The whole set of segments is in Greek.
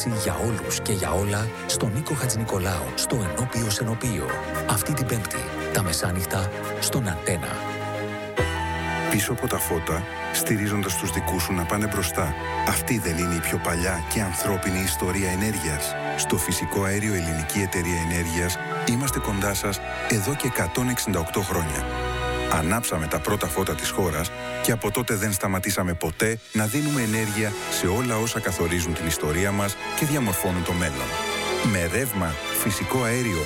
ανάπαυση για όλους και για όλα στον Νίκο Χατζηνικολάου, στο Ενώπιο Σενοπείο. Αυτή την Πέμπτη, τα μεσάνυχτα, στον Αντένα. Πίσω από τα φώτα, στηρίζοντας τους δικούς σου να πάνε μπροστά. Αυτή δεν είναι η πιο παλιά και ανθρώπινη ιστορία ενέργειας? Στο Φυσικό Αέριο Ελληνική Εταιρεία Ενέργειας είμαστε κοντά σας εδώ και 168 χρόνια. Ανάψαμε τα πρώτα φώτα της χώρας και από τότε δεν σταματήσαμε ποτέ να δίνουμε ενέργεια σε όλα όσα καθορίζουν την ιστορία μας και διαμορφώνουν το μέλλον. Με ρεύμα, φυσικό αέριο,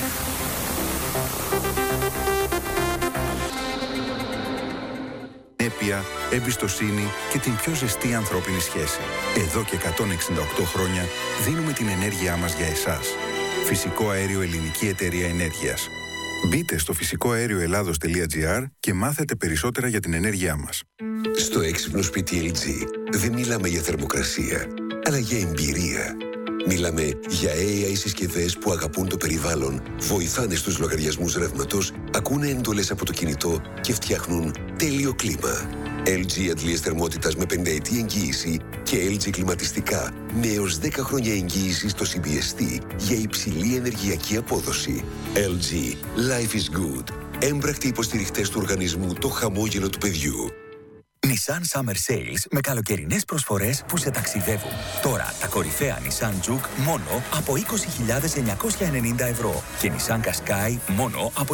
συνέπεια, εμπιστοσύνη και την πιο ζεστή ανθρώπινη σχέση. Εδώ και 168 χρόνια δίνουμε την ενέργειά μας για εσάς. Φυσικό Αέριο Ελληνική Εταιρεία Ενέργειας. Μπείτε στο φυσικοαέρioελλάδος.gr και μάθετε περισσότερα για την ενέργειά μας. Στο έξυπνο σπίτι LG δεν μιλάμε για θερμοκρασία, αλλά για εμπειρία. Μιλάμε για AI συσκευές που αγαπούν το περιβάλλον, βοηθάνε στους λογαριασμούς ρεύματος, ακούνε εντολές από το κινητό και φτιάχνουν τέλειο κλίμα. LG αντλίες θερμότητας με 50ετή εγγύηση και LG κλιματιστικά με έως 10 χρόνια εγγύηση στο CBST για υψηλή ενεργειακή απόδοση. LG. Life is good. Έμπρακτοι υποστηριχτές του οργανισμού Το Χαμόγελο του Παιδιού. Nissan Summer Sales με καλοκαιρινές προσφορές που σε ταξιδεύουν. Τώρα τα κορυφαία Nissan Juke μόνο από 20.990 ευρώ και Nissan Qashqai μόνο από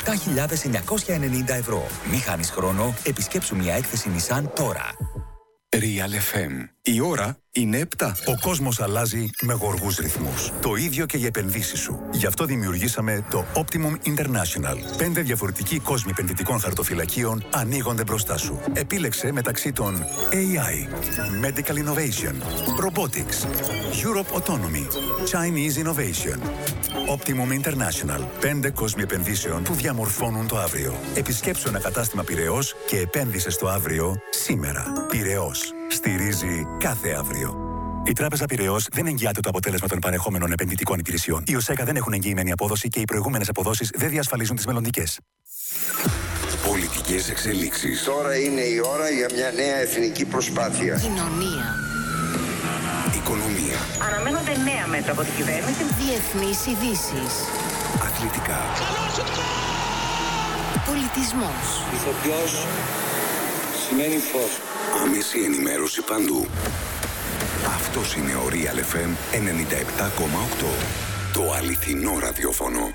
27.990 ευρώ. Μη χάνεις χρόνο, επισκέψου μια έκθεση Nissan τώρα. Real FM. Η ώρα είναι 7. Ο κόσμος αλλάζει με γοργούς ρυθμούς. Το ίδιο και για επενδύσεις σου. Γι' αυτό δημιουργήσαμε το Optimum International. 5 διαφορετικοί κόσμοι επενδυτικών χαρτοφυλακίων ανοίγονται μπροστά σου. Επίλεξε μεταξύ των AI, Medical Innovation, Robotics, Europe Autonomy, Chinese Innovation. Optimum International. 5 κόσμοι επενδύσεων που διαμορφώνουν το αύριο. Επισκέψου ένα κατάστημα Πειραιώς και επένδυσε στο αύριο σήμερα. Πειραιώς. Στηρίζει κάθε αύριο. Η Τράπεζα Πειραιώς δεν εγγυάται το αποτέλεσμα των παρεχόμενων επενδυτικών υπηρεσιών. Οι ΟΣΕΚΑ δεν έχουν εγγυημένη απόδοση και οι προηγούμενες αποδόσεις δεν διασφαλίζουν τις μελλοντικές. Πολιτικές εξελίξεις. Τώρα είναι η ώρα για μια νέα εθνική προσπάθεια. Κοινωνία. Οικονομία. Αναμένονται νέα μέτρα από την κυβέρνηση. Διεθνείς ειδήσεις. Αθλητικά. Πολιτισμός. Ηθοποιός σημαίνει φως. Άμεση ενημέρωση παντού. Αυτός είναι ο Real FM 97,8. Το αληθινό ραδιόφωνο.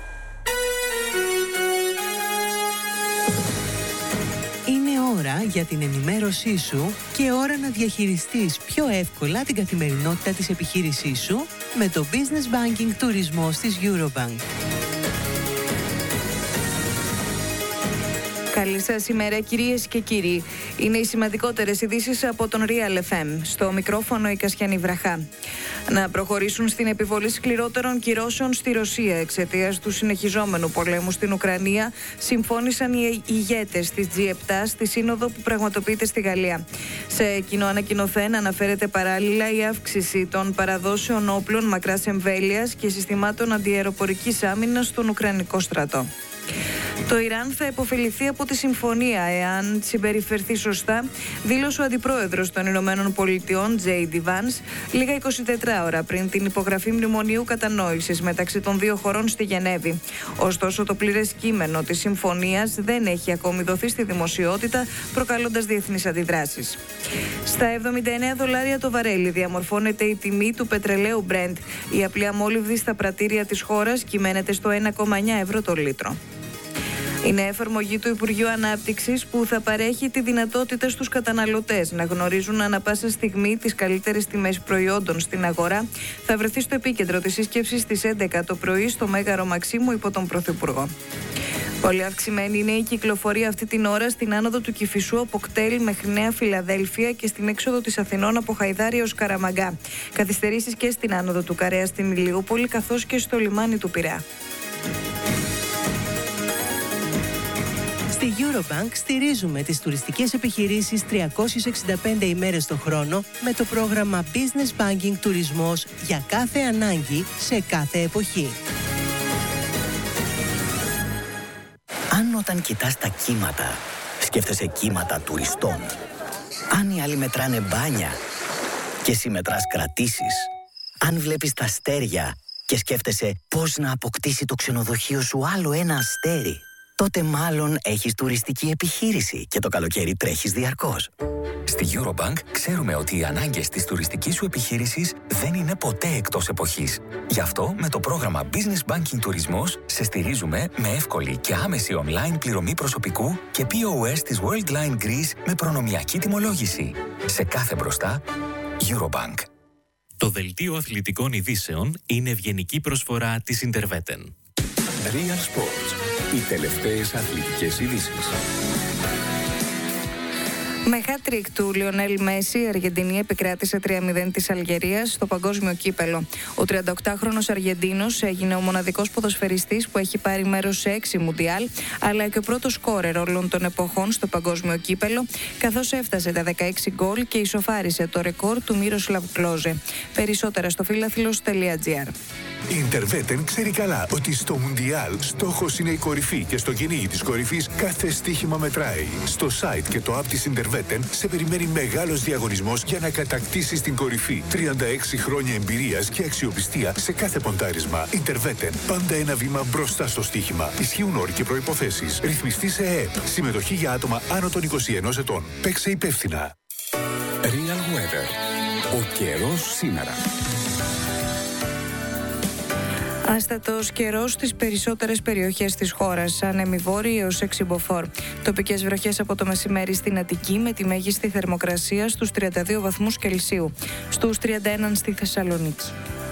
Είναι ώρα για την ενημέρωσή σου και ώρα να διαχειριστείς πιο εύκολα την καθημερινότητα της επιχείρησής σου με το Business Banking Τουρισμός της Eurobank. Καλή σας ημέρα κυρίες και κύριοι. Είναι οι σημαντικότερες ειδήσεις από τον Real FM. Στο μικρόφωνο η Κασιανή Βραχά. Να προχωρήσουν στην επιβολή σκληρότερων κυρώσεων στη Ρωσία εξαιτίας του συνεχιζόμενου πολέμου στην Ουκρανία, συμφώνησαν οι ηγέτες της G7 στη σύνοδο που πραγματοποιείται στη Γαλλία. Σε κοινό ανακοινωθέν αναφέρεται παράλληλα η αύξηση των παραδόσεων όπλων μακράς εμβέλειας και συστημάτων αντιαεροπορικής άμυνας στον Ουκρανικό στρατό. Το Ιράν θα υποφεληθεί από τη συμφωνία εάν συμπεριφερθεί σωστά, δήλωσε ο αντιπρόεδρος των Ηνωμένων Πολιτειών, J.D. Vance, λίγα 24 ώρα πριν την υπογραφή μνημονίου κατανόησης μεταξύ των δύο χωρών στη Γενέβη. Ωστόσο, το πλήρες κείμενο της συμφωνίας δεν έχει ακόμη δοθεί στη δημοσιότητα, προκαλώντας διεθνείς αντιδράσεις. Στα $79 το βαρέλι διαμορφώνεται η τιμή του πετρελαίου Brent. Η απλή αμόλυβδη στα πρατήρια της χώρας κυμαίνεται στο 1,9 ευρώ το λίτρο. Είναι εφαρμογή του Υπουργείου Ανάπτυξης που θα παρέχει τη δυνατότητα στους καταναλωτές να γνωρίζουν ανά πάσα στιγμή τις καλύτερες τιμές προϊόντων στην αγορά. Θα βρεθεί στο επίκεντρο της σύσκεψης στις 11 το πρωί στο Μέγαρο Μαξίμου υπό τον Πρωθυπουργό. Πολύ αυξημένη είναι η κυκλοφορία αυτή την ώρα στην άνοδο του Κηφισού από Κτέλ μέχρι Νέα Φιλαδέλφια και στην έξοδο της Αθηνών από Χαϊδάρη έως Καραμαγκά. Καθυστερήσεις και στην άνοδο του Καρέα στην Ηλιούπολη καθώς και στο λιμάνι του Πειραιά. Στη Eurobank στηρίζουμε τις τουριστικές επιχειρήσεις 365 ημέρες το χρόνο με το πρόγραμμα Business Banking Τουρισμός για κάθε ανάγκη σε κάθε εποχή. Αν όταν κοιτάς τα κύματα, σκέφτεσαι κύματα τουριστών. Αν οι άλλοι μετράνε μπάνια και εσύ μετράς κρατήσεις, Αν βλέπεις τα αστέρια και σκέφτεσαι πώς να αποκτήσει το ξενοδοχείο σου άλλο ένα αστέρι, τότε μάλλον έχεις τουριστική επιχείρηση και το καλοκαίρι τρέχεις διαρκώς. Στη Eurobank ξέρουμε ότι οι ανάγκες της τουριστικής σου επιχείρησης δεν είναι ποτέ εκτός εποχής. Γι' αυτό με το πρόγραμμα Business Banking Τουρισμός σε στηρίζουμε με εύκολη και άμεση online πληρωμή προσωπικού και POS της Worldline Greece με προνομιακή τιμολόγηση. Σε κάθε μπροστά, Eurobank. Το δελτίο αθλητικών ειδήσεων είναι ευγενική προσφορά της Interveten. Real Sports. Οι τελευταίες αθλητικές ειδήσεις. Με hat-trick του Λιονέλ Μέση, η Αργεντινή επικράτησε 3-0 της Αλγερίας στο παγκόσμιο κύπελο. Ο 38χρονος Αργεντίνος έγινε ο μοναδικός ποδοσφαιριστής που έχει πάρει μέρος σε 6 Μουντιάλ, αλλά και ο πρώτος σκόρερ όλων των εποχών στο παγκόσμιο κύπελο, καθώς έφτασε τα 16 γκολ και ισοφάρισε το ρεκόρ του Μίροσλαβ Κλόζε. Περισσότερα στο φιλαθλος.gr. Η Interveten ξέρει καλά ότι στο Μουντιάλ στόχος είναι η κορυφή και στο κυνήγι της κορυφής κάθε στοίχημα μετράει. Στο site και το app της Interveten σε περιμένει μεγάλος διαγωνισμός για να κατακτήσεις την κορυφή. 36 χρόνια εμπειρίας και αξιοπιστία σε κάθε ποντάρισμα. Interveten. Πάντα ένα βήμα μπροστά στο στοίχημα. Ισχύουν όροι και προϋποθέσεις. Ρυθμιστή σε ΕΕΠ. Συμμετοχή για άτομα άνω των 21 ετών. Παίξε υπεύθυνα. Real Weather. Ο καιρός σήμερα. Άστατος καιρός στις περισσότερες περιοχές της χώρας, ανέμοι βόρειοι έως εξυμποφόρ. Τοπικές βροχές από το μεσημέρι στην Αττική με τη μέγιστη θερμοκρασία στους 32 βαθμούς Κελσίου, στους 31 στη Θεσσαλονίκη.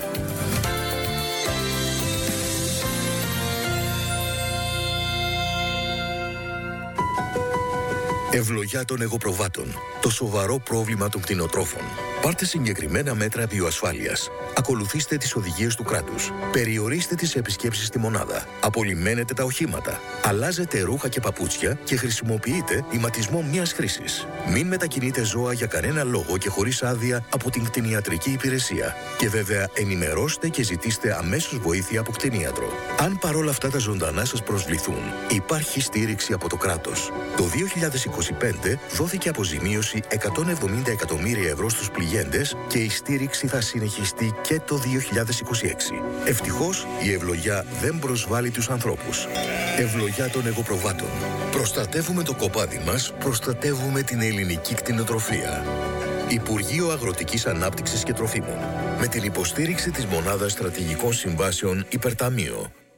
Ευλογιά των εγωπροβάτων. Το σοβαρό πρόβλημα των κτηνοτρόφων. Πάρτε συγκεκριμένα μέτρα βιοασφάλειας. Ακολουθήστε τις οδηγίες του κράτους. Περιορίστε τις επισκέψεις στη μονάδα. Απολυμμένετε τα οχήματα. Αλλάζετε ρούχα και παπούτσια και χρησιμοποιείτε ηματισμό μιας χρήσης. Μην μετακινείτε ζώα για κανένα λόγο και χωρίς άδεια από την κτηνιατρική υπηρεσία. Και βέβαια ενημερώστε και ζητήστε αμέσως βοήθεια από κτηνίατρο. Αν παρόλα αυτά τα ζωντανά σας προσβληθούν, υπάρχει στήριξη από το κράτος. Το 2025 δόθηκε αποζημίωση 170 εκατομμύρια ευρώ στους πληγέντες και η στήριξη θα συνεχιστεί και το 2026. Ευτυχώς, η ευλογιά δεν προσβάλλει τους ανθρώπους. Ευλογιά των εγωπροβάτων. Προστατεύουμε το κοπάδι μας, προστατεύουμε την ελληνική κτηνοτροφία. Υπουργείο Αγροτικής Ανάπτυξης και Τροφίμων. Με την υποστήριξη της Μονάδας Στρατηγικών Συμβάσεων Υπερταμείο.